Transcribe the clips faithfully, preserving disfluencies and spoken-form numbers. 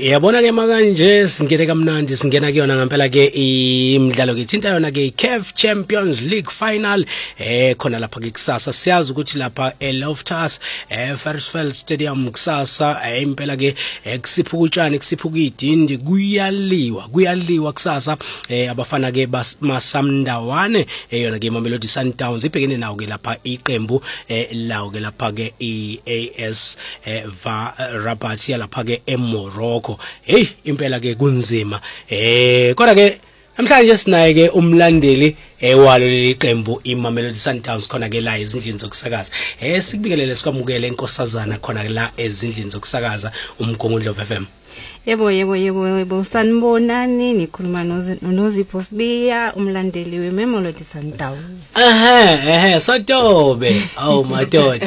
Yabona ke manje singene kamnandi singena kuyona ngempela ke imidlalo ke thinta yona ke C A F Champions League final eh khona lapha ke kusasa siyazi ukuthi lapha eLoftus eh Versfeld Stadium kusasa eh impela ke kusiphuka utshani kusiphuka idindi kuyaliwa kuyaliwa kusasa eh abafana ke masamndawane eyona ke Mamelodi Sundowns ibhekene nawo ke lapha iqembu eh lawo ke lapha ke i A S eh va Rabat lapha ke eMorocco. Hey impela ke kunzima eh kodwa ke namhlanje sinaye ke umlandeli ewalo leliqembu iMamelodi Sundowns khona ke la ezindlini zokusakaza eh sikubikelele sikwamukele inkosazana khona ke la ezindlini zokusakaza umgongondlovu F M. Yebo yebo yebo yebo sanibonani nikhuluma noZipho Sibiya umlandeli weMamelodi Sundowns. Aha eh sotobe awu madoda.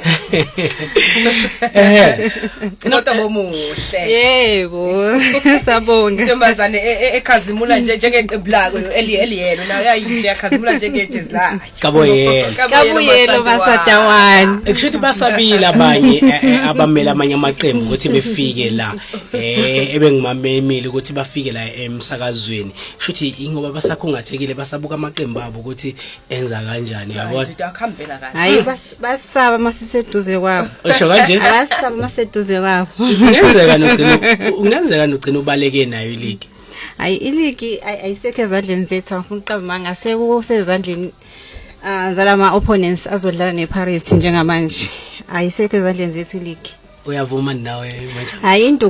Eh Nota bomuhle. Yebo sabonga. Intombazane ekhazimula nje njengeqembu lako eliyelo nayo yayihle yakhazimula njengejezi la. Kaboyela. Kabuyelo basadawani. Ekushuthi basabila abanye abamela amanye amaqembu ukuthi befike la eh ebengimamemile ukuthi bafike la emsakazweni shuthi ingoba basakhungathekile basabuka amaqembu abo ukuthi enza kanjani yabona akuhambela kahle hayi basaba masiseduze kwabo usho kanje basaba maseduze kwabo ungenzeka nogcina ungenzeka nogcina ubaleke nayo iligi hayi iligi ayisekho ezandleni zethu ngifuna uqamba ngase kusezandleni zalama opponents azodlala neParis njengamanje ayisekho ezandleni zethu iligi uyavuma nawe manje hayi into